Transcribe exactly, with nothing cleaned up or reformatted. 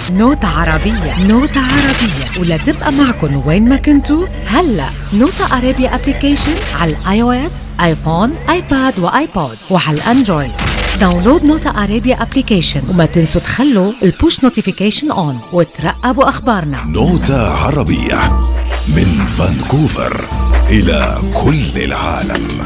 نوتة عربية. نوتة عربية، ولا تبقى معكن وين ما كنتوا. هلا نوتة عربية ابليكيشن على الاي او اس، ايفون، ايباد وايبود، وعلى الاندرويد. داونلود نوتة عربية ابليكيشن، وما تنسوا تخلوا البوش نوتيفيكيشن اون وترقبوا اخبارنا. نوتة عربية من فانكوفر إلى كل العالم.